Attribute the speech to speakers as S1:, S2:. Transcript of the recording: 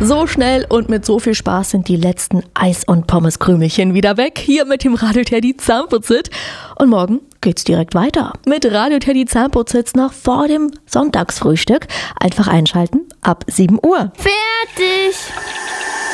S1: So schnell und mit so viel Spaß sind die letzten Eis- und Pommeskrümelchen wieder weg. Hier mit dem Radio Teddy Zahnputzit. Und morgen geht's direkt weiter. Mit Radio Teddy Zahnputzit noch vor dem Sonntagsfrühstück. Einfach einschalten ab 7 Uhr.
S2: Fertig!